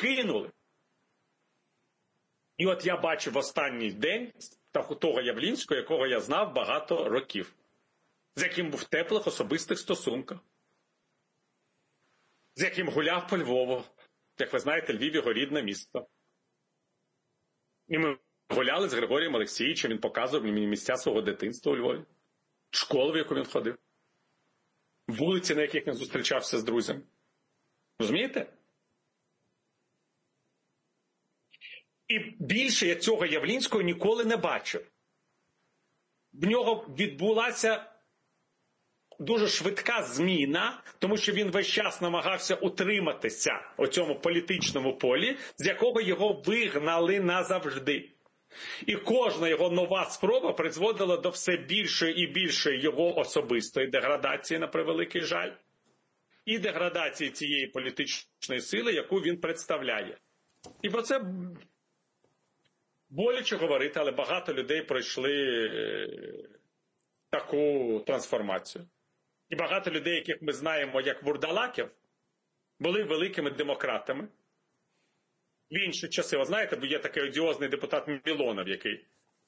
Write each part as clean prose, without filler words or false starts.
кинули. І от я бачив останній день того Явлінського, якого я знав багато років, з яким був в теплих особистих стосунках, з яким гуляв по Львову. Як ви знаєте, Львів – його рідне місто. І ми гуляли з Григорієм Олексійовичем, він показував мені місця свого дитинства у Львові, школу, в яку він ходив, вулиці, на яких він зустрічався з друзями. Розумієте? І більше я цього Явлінського ніколи не бачив. В нього відбулася дуже швидка зміна, тому що він весь час намагався утриматися у цьому політичному полі, з якого його вигнали назавжди. І кожна його нова спроба призводила до все більшої і більшої його особистої деградації, на превеликий жаль, і деградації цієї політичної сили, яку він представляє. І про це боляче говорити, але багато людей пройшли таку трансформацію. І багато людей, яких ми знаємо як вурдалаків, були великими демократами. В інші часи, ви знаєте, бо є такий одіозний депутат Мілонов, який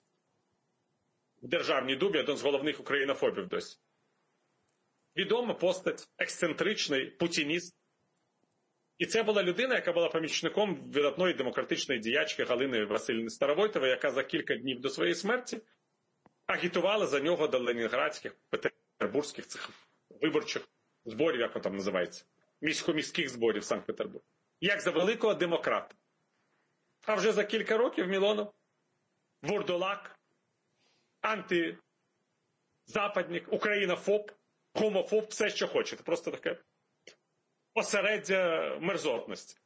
в Державній Думі один з головних українофобів досі. Відома постать, ексцентричний путініст. І це була людина, яка була помічником видатної демократичної діячки Галини Василівни Старовойтової, яка за кілька днів до своєї смерті агітувала за нього до ленінградських, петербурзьких цих виборчих зборів, як воно там називається, міських зборів Санкт-Петербургу. Як за великого демократа. А вже за кілька років Мілонов, вурдалак, антизападник, українофоб, гомофоб, все, що хочете. Просто таке осереддя мерзотності.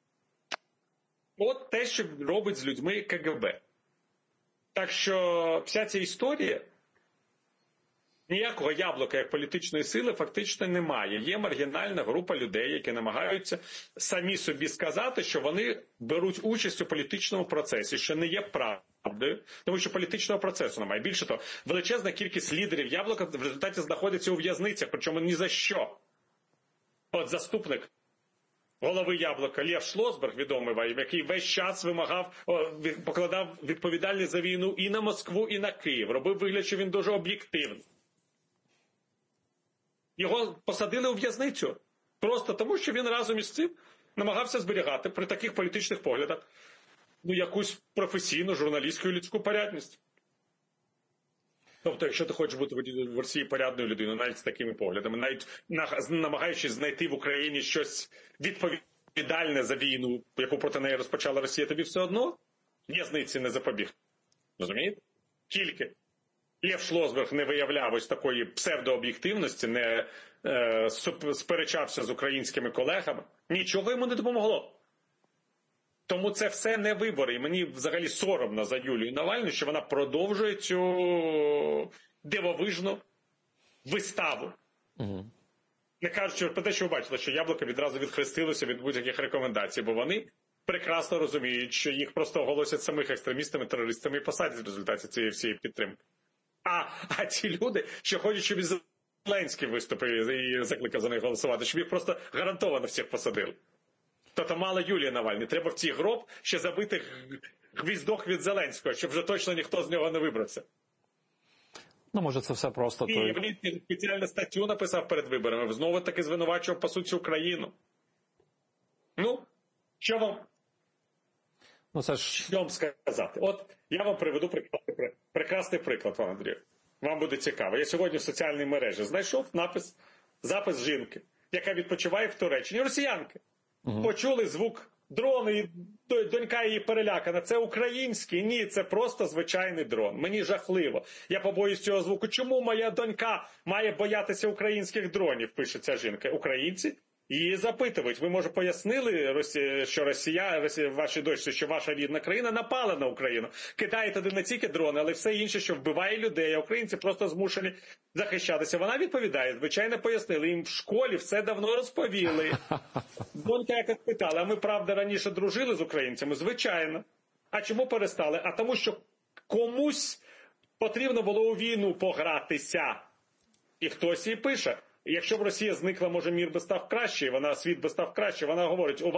От те, що робить з людьми КГБ. Так що вся ця історія, ніякого яблука як політичної сили фактично немає. Є маргінальна група людей, які намагаються самі собі сказати, що вони беруть участь у політичному процесі, що не є правдою, тому що політичного процесу немає. Більше того, величезна кількість лідерів яблука в результаті знаходиться у в'язницях, причому ні за що. От заступник голови Яблука Лев Шлосберг, відомий, який весь час покладав відповідальність за війну і на Москву, і на Київ. Робив вигляд, що він дуже об'єктивний. Його посадили у в'язницю. Просто тому, що він разом із цим намагався зберігати при таких політичних поглядах якусь професійну, журналістську і людську порядність. Тобто, якщо ти хочеш бути в Росії порядною людиною, навіть з такими поглядами, навіть намагаючись знайти в Україні щось відповідальне за війну, яку проти неї розпочала Росія, тобі все одно в'язниці не запобіг. Розумієте? Тільки Лев Шлосберг не виявляв ось такої псевдооб'єктивності, не сперечався з українськими колегами, нічого йому не допомогло. Тому це все не вибори. І мені взагалі соромно за Юлію Навальну, що вона продовжує цю дивовижну виставу. Угу. Не кажучи про те, що ви бачили, що Яблуко відразу відхрестилося від будь-яких рекомендацій, бо вони прекрасно розуміють, що їх просто оголосять самих екстремістами, терористами і посадять в результаті цієї всієї підтримки. А ті люди, що хочуть, щоб і Зеленський виступив і закликав за них голосувати, щоб їх просто гарантовано всіх посадили. Тобто мало Юлії Навальної. Треба в цей гроб ще забити гвіздок від Зеленського, щоб вже точно ніхто з нього не вибрався. Ну, може, це все просто... І він спеціальну статтю написав перед виборами. Знову таки звинувачував, по суті, Україну. Ну, що вам... Що вам сказати? От я вам приведу прекрасний приклад, пан Андрій. Вам буде цікаво. Я сьогодні в соціальній мережі знайшов запис жінки, яка відпочиває в Туреччині. Росіянки. Угу. Почули звук дрону, і донька її перелякана. Це український? Ні, це просто звичайний дрон. Мені жахливо. Я побоюсь цього звуку. Чому моя донька має боятися українських дронів, пише ця жінка. Українці її запитують. Ви, може, пояснили, що вашій дочці, що ваша рідна країна напала на Україну? Кидає туди не тільки дрони, але й все інше, що вбиває людей, а українці просто змушені захищатися. Вона відповідає, звичайно, пояснили. Їм в школі все давно розповіли. Донька якось питала, а ми, правда, раніше дружили з українцями? Звичайно. А чому перестали? А тому, що комусь потрібно було у війну погратися. І хтось їй пише. Якщо б Росія зникла, може, мір би став краще, світ би став краще. Вона говорить,